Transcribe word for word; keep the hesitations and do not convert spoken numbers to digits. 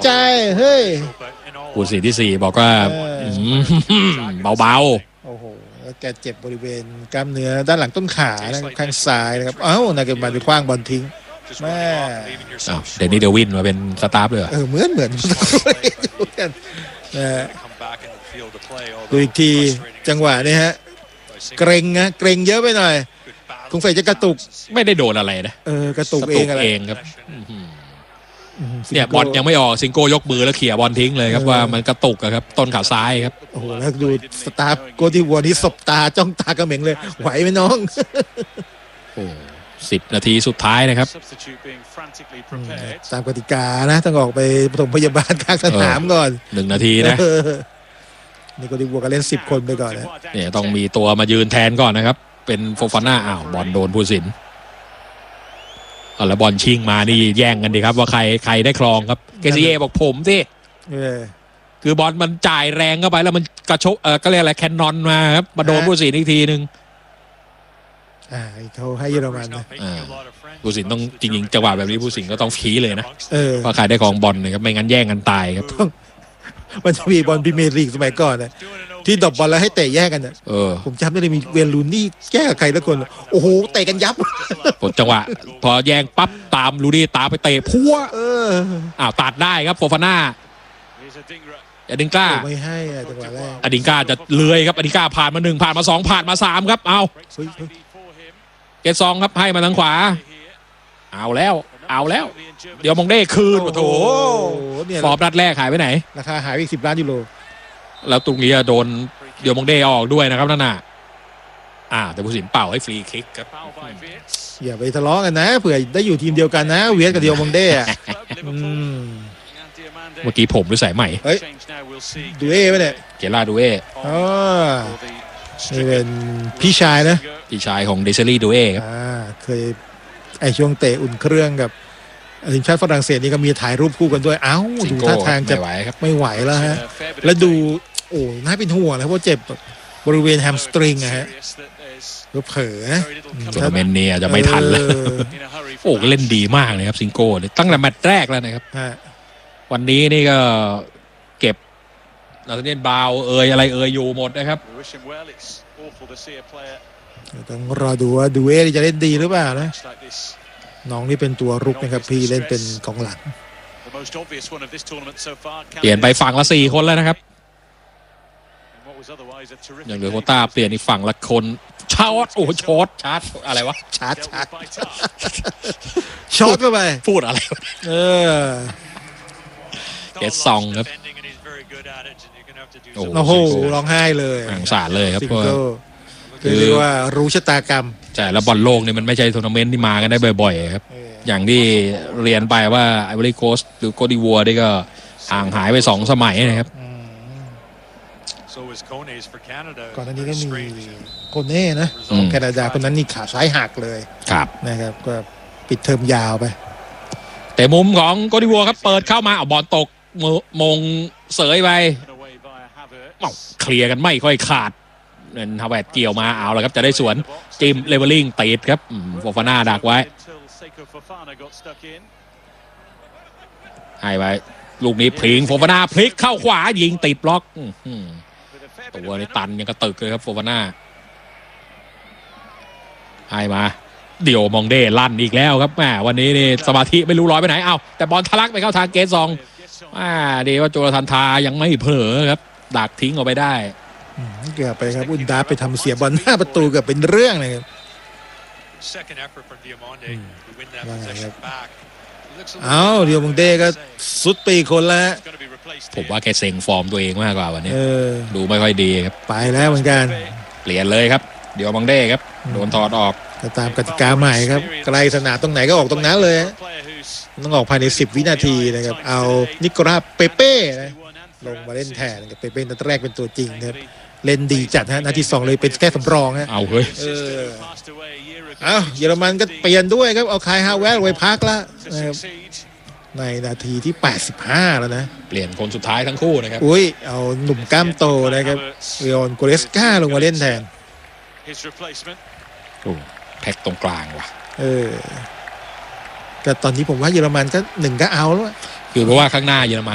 ใจเฮ้ยผู้สินที่สี่บอกว่าเบาๆโอ้โหแล้วแกเจ็บบริเวณกล้ามเนื้อด้านหลังต้นขานะครับข้างซ้ายนะครับเอ้านากามาไปคว้างบอลทิ้งแม่เดนนี่เดวินมาเป็นสตาฟเลยเออเหมือนเหมือนกันดูอีกทีจังหวะนี้ฮะเกรงนะเกรงเยอะไปหน่อยสงสัยจะกระตุกไม่ได้โดนอะไรนะเออกระตุกเองอะไรเองครับเนี่ยบอลยังไม่ออกซิงโก้ยกมือแล้วเขี่ยบอลทิ้งเลยครับว่ามันกระตุกครับต้นขาซ้ายครับโอ้โหแล้วดูสตาฟโกดิวัวนี้สบตาจ้องตากระเหม็งเลยไหวไหมน้องโอ้สิบนาทีสุดท้ายนะครับตามกติกานะต้องออกไปปฐมพยาบาลกลางสนามก่อนหนึ่งนาทีนะนี่โกดิวัวก็เล่นสิบคนไปก่อนนะเนี่ยต้องมีตัวมายืนแทนก่อนนะครับเป็นโฟฟาน่าอ้าวบอลโดนผู้สินแล้วบอลชิงมานี่แย่งกันดีครับว่าใครใครได้ครองครับเกซิเย่บอกผมสิคือบอลมันจ่ายแรงเข้าไปแล้วมันกระชกเออก็เรียกอะไรแคนนอนมาครับมาโดนผู้สินอีกทีหนึ่งอ่าเขาให้เยอรมันนะผู้สินต้องจริงๆจังหวะแบบนี้ผู้สินก็ต้องฟีเลยนะว่าใครได้ครองบอลนะครับไม่งั้นแย่งกันตายครับมันจะมีบอลพรีเมียร์ลีกสมัยก่อนนะที่ดอกบอลแล้วให้เตะแย่งกันเนี่ยผมจำได้เลยมีเวลูนี่แย่กับใครทุกคนโอ้โหเตะกันยับผลจังหวะพอแย่งปั๊บตามลูนี่ตามไปเตะพัวอ้าวตัดได้ครับโฟฟาน่าอดิงก้าไม่ให้จังหวะแรกอดิงก้าจะเลื้อยครับอดิงก้าผ่านมาหนึ่งผ่านมาสองผ่านมาสามครับเอาเกตซองครับให้มาทางขวาเอาแล้วเอาแล้วเดี๋ยวมองได้คืนโอ้โหฟอร์มนัดแรกหายไปไหนราคาหายไปอีกสิบล้านยูโรแล้วตรงนี้โดนเดี๋ยวมองเดออกด้วยนะครับนั่นน่ะอ่าแต่ผู้สินเป่าให้ฟรีคิกครับอย่าไปทะเลาะกันนะเผื่อได้อยู่ทีมเดียวกันนะเวียดกับเดียวมองเดอ่ะเมื่อกี้ผมหรือสายใหม่เฮ้ยดูเอ้ไหมเนี่ยเกล่าดูเอ้อ๋อนี่เป็นพี่ชายนะพี่ชายของเดซลี่ดูเอ้ครับอ่าเคยไอช่วงเตะอุ่นเครื่องกับทีมชาติฝรั่งเศสนี่ก็มีถ่ายรูปคู่กันด้วยเอ้าดูท่าทางจะไม่ไหวแล้วฮะแล้วดูโอ้น่าเป็นห่วงนะเพราะเจ็บบริเวณแฮมสตริงอะฮะก็เผลอนะทัวร์นาเมนต์เนี่ยจะไม่ทันแล้วโอ้เล่นดีมากเลยครับซิงโก้ตั้งแต่แมตช์แรกแล้วนะครับวันนี้นี่ก็เก็บนาธาเนียลบาวเอยอะไรเอยอยู่หมดนะครับต้องรอดูว่าดูเอจะเล่นดีหรือเปล่านะน้องนี่เป็นตัวรุกนะครับพี่เล่นเป็นกองหลังเปลี่ยนไปฝั่งละสี่คนแล้วนะครับอย่างเหลือโคต้าเปลี่ยนอีกฝั่งละคนชาร์ตโอ้ช็อตชาร์ตอะไรวะชาร์ตชาร์ตช็อตเข้าไปพูดอะไรเออเกตซองครับโอ้โหร้องไห้เลยสงสารเลยครับคือว่ารู้ชะตากรรมใช่แล้วบอลโลกนี่มันไม่ใช่ทัวร์นาเมนต์ที่มากันได้บ่อยๆครับอย่างที่เรียนไปว่าไอวอรี่โคสต์หรือโกดิวัวนี่ก็ห่างหายไปสองสมัยนะครับก่อนหน้านี้ก็มีโกเน่นะแคนาดาคนนั้นนี่ขาซ้ายหักเลยครับนะครับก็ปิดเทอมยาวไปแต่มุมของโกดิวัวครับเปิดเข้ามาเอาบอลตกมงเสยไปเคลียร์กันไม่ค่อยขาดเนฮาวเวิร์ดเกี่ยวมาเอาแล้วครับจะได้สวนจิมเลเวลลิ่งติดครับโฟฟาน่าดักไว้ให้ไปลูกนี้พลิงโฟฟาน่าพลิกเข้าขวายิงติดบล็อกตัวนี้ตันยังกระตึกเลยครับโฟฟาน่าให้มาเดี๋ยวมองเด้ลั่นอีกแล้วครับแหมวันนี้นี่สมาธิไม่รู้ลอยไปไหนเอาแต่บอลทะลักไปเข้าทางเกตซองอ่าดีว่าโจทันทายังไม่เผลอครับดักทิ้งออกไปได้เกือบไปครับอุนดาไปทำเสียบอลหน้าประตูเกือบเป็นเรื่องเลยครับเอาเดียวมองเด้ก็สุดปีคนแล้วผมว่าแกเซ็งฟอร์มตัวเองมากกว่าวันนี้ดูไม่ค่อยดีครับไปแล้วเหมือนกันเปลี่ยนเลยครับเดี๋ยวมองเด้ครับโดนถอดออกก็ตามกติกาใหม่ครับไกลสนามตรงไหนก็ออกตรงนั้นเลยต้องออกภายในสิบวินาทีนะครับเอานิโคลัสเปเป้นะลงมาเล่นแทนกับเปเป้นัดแรกเป็นตัวจริงครับเล่นดีจัดฮะนาทีสองเลยเป็นแค่สำรองฮะเอาเฮ้ยเออเอาเยอรมันก็เปลี่ยนด้วยครับเอาคายฮาวเวร์ไว้พักแล้วในนาทีที่แปดสิบห้าแล้วนะเปลี่ยนคนสุดท้ายทั้งคู่นะครับอุ้ยเอาหนุ่มกล้ามโตนะครับเรียนโกเรสกาลงมาเล่นแทนโอ้แพ็กตรงกลางว่ะเออแต่ตอนนี้ผมว่าเยอรมันก็หนึ่งก็เอาแล้วคือเพราะว่าข้างหน้าเยอรมัน